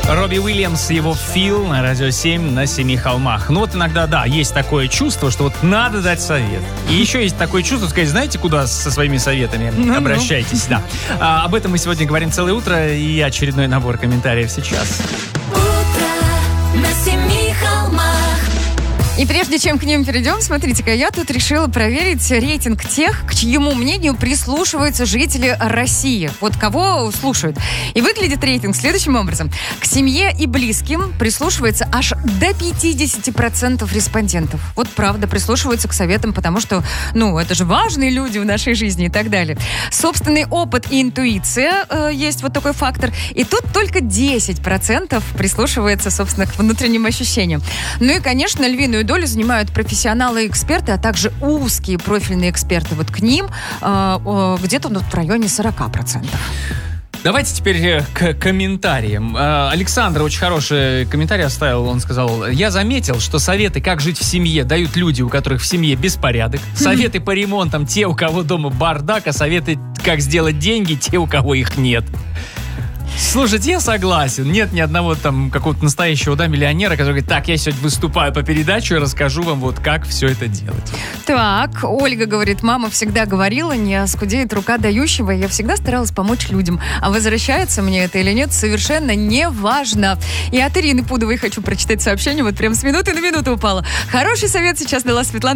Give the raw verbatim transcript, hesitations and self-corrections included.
Робби Уильямс, его «Фил» на Радио семь на Семи холмах. Ну вот иногда, да, есть такое чувство, что вот надо дать совет. И еще есть такое чувство, сказать, знаете, куда со своими советами? Ну-ну. Обращайтесь, да. А, об этом мы сегодня говорим целое утро, и очередной набор комментариев сейчас. Утро на Семи холмах. И прежде чем к ним перейдем, смотрите-ка, я тут решила проверить рейтинг тех, к чьему мнению прислушиваются жители России. Вот кого слушают. И выглядит рейтинг следующим образом. К семье и близким прислушивается аж до пятьдесят процентов респондентов. Вот правда, прислушиваются к советам, потому что, ну, это же важные люди в нашей жизни и так далее. Собственный опыт и интуиция э, есть вот такой фактор. И тут только десять процентов прислушивается, собственно, к внутренним ощущениям. Ну и, конечно, львиную долю занимают профессионалы и эксперты, а также узкие профильные эксперты. Вот к ним э, э, где-то ну, в районе сорок процентов. Давайте теперь к комментариям. Александр очень хороший комментарий оставил. Он сказал: я заметил, что советы, как жить в семье, дают люди, у которых в семье беспорядок. Советы по ремонтам те, у кого дома бардак, а советы, как сделать деньги, те, у кого их нет. Слушайте, я согласен. Нет ни одного там какого-то настоящего, да, миллионера, который говорит: так, я сегодня выступаю по передаче и расскажу вам вот как все это делать. Так, Ольга говорит: мама всегда говорила, не оскудеет рука дающего, я всегда старалась помочь людям. А возвращается мне это или нет, совершенно не важно. И от Ирины Пудовой хочу прочитать сообщение, вот прям с минуты на минуту упало. Хороший совет сейчас дала Светлана